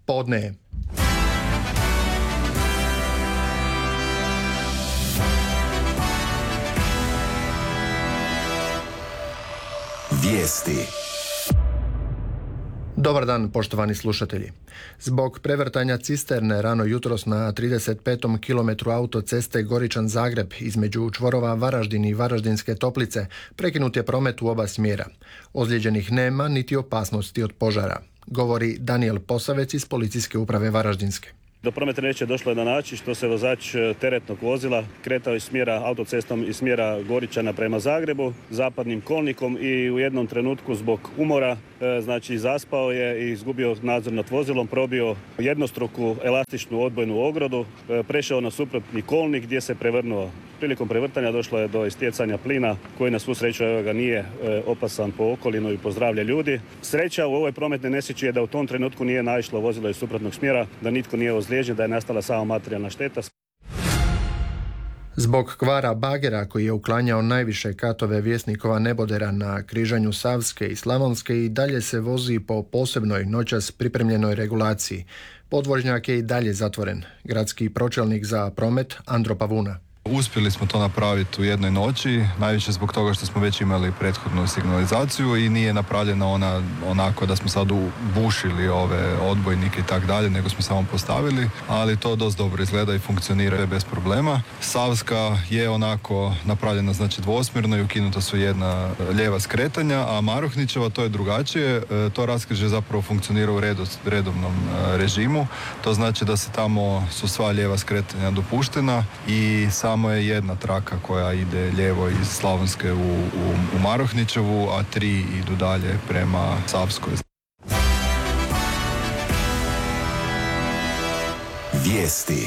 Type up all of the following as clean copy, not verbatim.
Podne je. Vijesti. Dobar dan, poštovani slušatelji. Zbog prevrtanja cisterne rano jutros na 35. kilometru autoceste Goričan-Zagreb između čvorova Varaždin i Varaždinske Toplice prekinut je promet u oba smjera. Ozlijeđenih nema niti opasnosti od požara, govori Danijel Posavec iz Policijske uprave Varaždinske. Do prometne nesreće došlo je na način što se vozač teretnog vozila kretao iz smjera autocestom iz smjera Goričana prema Zagrebu zapadnim kolnikom i u jednom trenutku zbog umora zaspao je i izgubio nadzor nad vozilom, probio jednostruku elastičnu odbojnu ogradu, prešao na suprotni kolnik gdje se prevrnuo. Prilikom prevrtanja došlo je do istjecanja plina koji na svu sreću nije opasan po okolinu i po zdravlje ljudi. Sreća u ovoj prometnoj nesreći je da u tom trenutku nije naišlo vozilo iz suprotnog smjera, da nitko nije ozlijeđen, da je nastala samo materijalna šteta. Zbog kvara bagera koji je uklanjao najviše katove Vjesnikova nebodera na križanju Savske i Slavonske i dalje se vozi po posebnoj noćas pripremljenoj regulaciji. Podvožnjak je i dalje zatvoren. Gradski pročelnik za promet Andro Pavuna. Uspjeli smo to napraviti u jednoj noći, najviše zbog toga što smo već imali prethodnu signalizaciju i nije napravljena ona onako da smo sad bušili ove odbojnike i tak dalje, nego smo samo postavili, ali to dosta dobro izgleda i funkcionira bez problema. Savska je onako napravljena dvosmjerno i ukinuta su jedna lijeva skretanja, a Maruhničeva to je drugačije, to raskrižje zapravo funkcionira u redovnom režimu, to znači da se tamo su sva lijeva skretanja dopuštena i samo je jedna traka koja ide lijevo iz Slavonske u Maruhničevu, a 3 idu dalje prema Savskoj. Vijesti.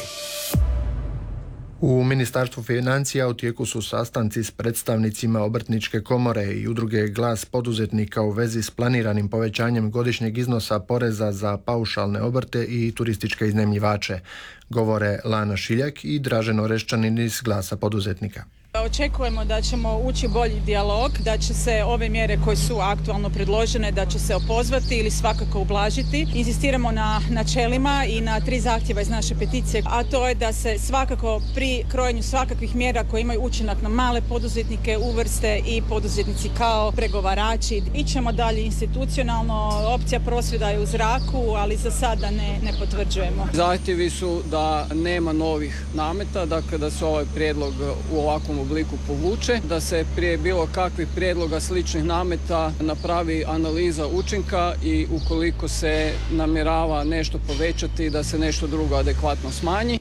U Ministarstvu financija u tijeku su sastanci s predstavnicima Obrtničke komore i udruge Glas poduzetnika u vezi s planiranim povećanjem godišnjeg iznosa poreza za paušalne obrte i turističke iznajmljivače, govore Lana Šiljak i Dražen Oreščanin iz Glasa poduzetnika. Očekujemo da ćemo ući bolji dijalog, da će se ove mjere koje su aktualno predložene, da će se opozvati ili svakako ublažiti. Inzistiramo na načelima i na 3 zahtjeva iz naše peticije, a to je da se svakako pri krojenju svakakvih mjera koje imaju učinak na male poduzetnike uvrste i poduzetnici kao pregovarači. Ićemo dalje institucionalno, opcija prosvjeda je u zraku, ali za sada ne potvrđujemo. Zahtjevi su da nema novih nameta, dakle da se ovaj prijedlog u ovakvom obliku povuče, da se prije bilo kakvih prijedloga sličnih nameta napravi analiza učinka i ukoliko se namjerava nešto povećati, da se nešto drugo adekvatno smanji.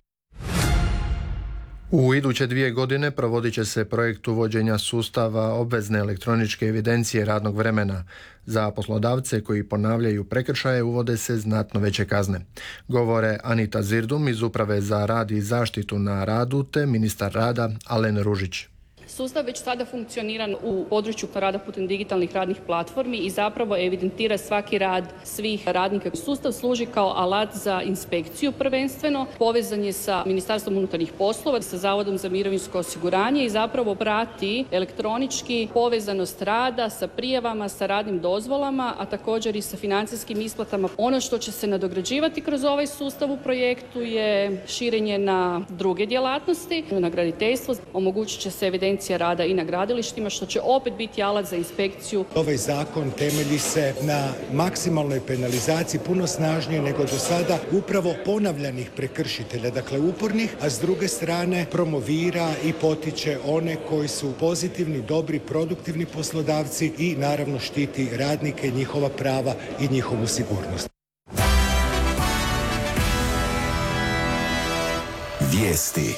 U iduće 2 godine provodit će se projekt uvođenja sustava obvezne elektroničke evidencije radnog vremena. Za poslodavce koji ponavljaju prekršaje uvode se znatno veće kazne, govore Anita Zirdum iz Uprave za rad i zaštitu na radu te ministar rada Alen Ružić. Sustav već sada funkcionira u području rada putem digitalnih radnih platformi i zapravo evidentira svaki rad svih radnika. Sustav služi kao alat za inspekciju prvenstveno, povezan je sa Ministarstvom unutarnjih poslova, sa Zavodom za mirovinsko osiguranje i zapravo prati elektronički povezanost rada sa prijavama, sa radnim dozvolama, a također i sa financijskim isplatama. Ono što će se nadograđivati kroz ovaj sustav u projektu je širenje na druge djelatnosti, na graditeljstvo, omogućit će se evidencija rada i na gradilištima, što će opet biti alat za inspekciju. Ovaj zakon temelji se na maksimalnoj penalizaciji, puno snažnije nego do sada, upravo ponavljanih prekršitelja, dakle upornih, a s druge strane promovira i potiče one koji su pozitivni, dobri, produktivni poslodavci i naravno štiti radnike, njihova prava i njihovu sigurnost. Vijesti.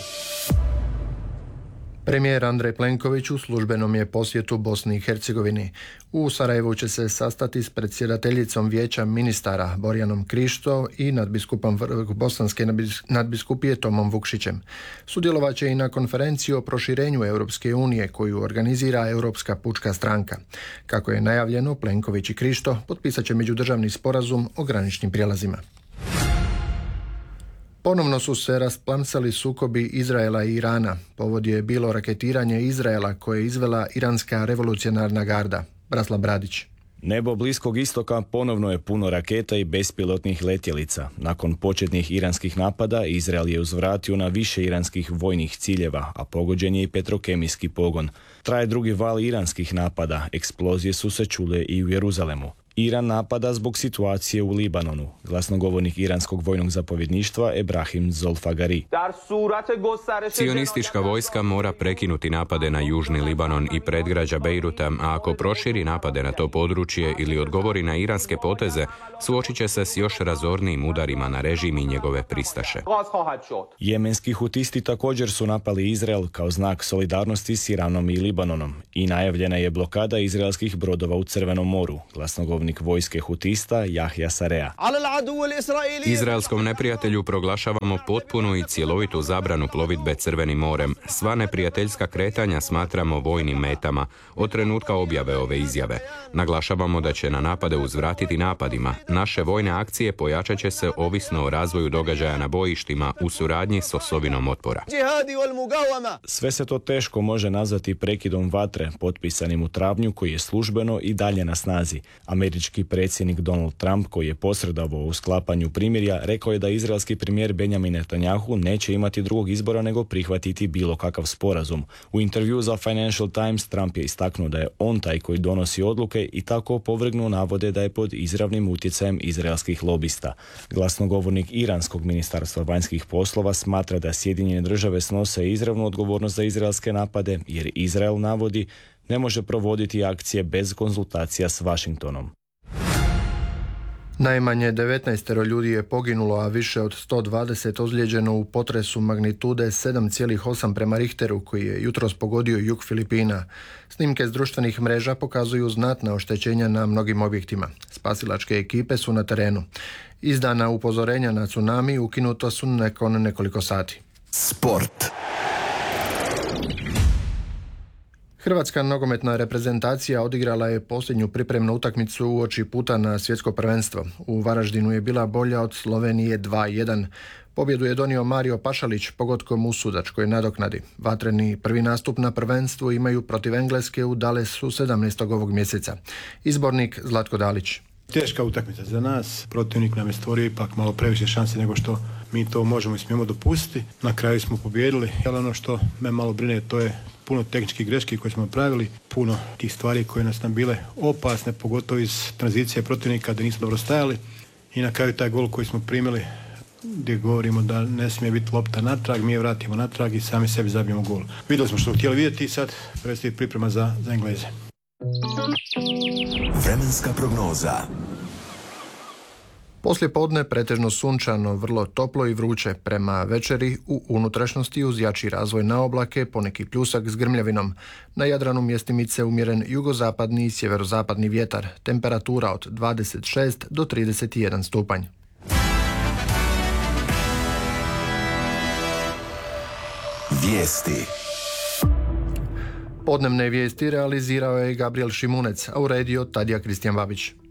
Premijer Andrej Plenković u službenom je posjetu Bosni i Hercegovini. U Sarajevu će se sastati s predsjedateljicom Vijeća ministara Borjanom Krišto i nadbiskupom Bosanske nadbiskupije Tomom Vukšićem. Sudjelovat će i na konferenciji o proširenju Europske unije koju organizira Europska pučka stranka. Kako je najavljeno, Plenković i Krišto potpisat će međudržavni sporazum o graničnim prijelazima. Ponovno su se rasplamsali sukobi Izraela i Irana. Povod je bilo raketiranje Izraela koje je izvela Iranska revolucionarna garda. Brasla Bradić. Nebo Bliskog istoka ponovno je puno raketa i bespilotnih letjelica. Nakon početnih iranskih napada, Izrael je uzvratio na više iranskih vojnih ciljeva, a pogođen je i petrokemijski pogon. Traje drugi val iranskih napada, eksplozije su se čule i u Jeruzalemu. Iran napada zbog situacije u Libanonu. Glasnogovornik iranskog vojnog zapovjedništva Ebrahim Zolfagari. Cionistička vojska mora prekinuti napade na južni Libanon i predgrađa Bejruta, a ako proširi napade na to područje ili odgovori na iranske poteze, suočit će se s još razornijim udarima na režim i njegove pristaše. Jemenski hutisti također su napali Izrael kao znak solidarnosti s Iranom i Libanonom i najavljena je blokada izraelskih brodova u Crvenom moru. Glasnogovornik vojske hutista Jahja Sarea. Izraelskom neprijatelju proglašavamo potpunu i cjelovitu zabranu plovidbe Crvenim morem. Sva neprijateljska kretanja smatramo vojnim metama od trenutka objave ove izjave. Naglašavamo da će na napade uzvratiti napadima. Naše vojne akcije pojačat će se ovisno o razvoju događaja na bojištima u suradnji s osobinom otpora. Sve se to teško može nazvati prekidom vatre, potpisanim u travnju, koji je službeno i dalje na snazi. Američki predsjednik Donald Trump, koji je posredovao u sklapanju primirja, rekao je da izraelski premijer Benjamin Netanyahu neće imati drugog izbora nego prihvatiti bilo kakav sporazum. U intervju za Financial Times Trump je istaknuo da je on taj koji donosi odluke i tako opovrgnuo navode da je pod izravnim utjecajem izraelskih lobista. Glasnogovornik iranskog ministarstva vanjskih poslova smatra da Sjedinjene države snose izravnu odgovornost za izraelske napade, jer Izrael, navodi, ne može provoditi akcije bez konzultacija s Washingtonom. Najmanje 19 ljudi je poginulo, a više od 120 ozlijeđeno u potresu magnitude 7,8 prema Richteru, koji je jutros pogodio jug Filipina. Snimke s društvenih mreža pokazuju znatna oštećenja na mnogim objektima. Spasilačke ekipe su na terenu. Izdana upozorenja na tsunami ukinuta su nakon nekoliko sati. Sport. Hrvatska nogometna reprezentacija odigrala je posljednju pripremnu utakmicu uoči puta na svjetsko prvenstvo. U Varaždinu je bila bolja od Slovenije 2:1. Pobjedu je donio Mario Pašalić pogotkom u sudačkoj nadoknadi. Vatreni prvi nastup na prvenstvu imaju protiv Engleske u Dallasu 17. ovog mjeseca. Izbornik Zlatko Dalić. Teška utakmica za nas, protivnik nam je stvorio ipak malo previše šanse nego što mi to možemo i smijemo dopustiti. Na kraju smo pobijedili, ali ono što me malo brine to je puno tehničkih greški koje smo pravili, puno tih stvari koje nas nam bile opasne, pogotovo iz tranzicije protivnika da nismo dobro stajali i na kraju taj gol koji smo primili gdje govorimo da ne smije biti lopta natrag, mi je vratimo natrag i sami sebi zabijemo gol. Vidjeli smo što htjeli vidjeti i sad predstoji priprema za Engleze. Vremenska prognoza. Poslije podne pretežno sunčano, vrlo toplo i vruće. Prema večeri u unutrašnjosti uz jači razvoj na oblake, poneki pljusak s grmljavinom. Na Jadranu mjestimice umjeren jugozapadni i sjeverozapadni vjetar. Temperatura od 26 do 31 stupanj. Vijesti. Podnevne vijesti realizirao je Gabriel Šimunec, a uredio Tadija Kristijan Babić.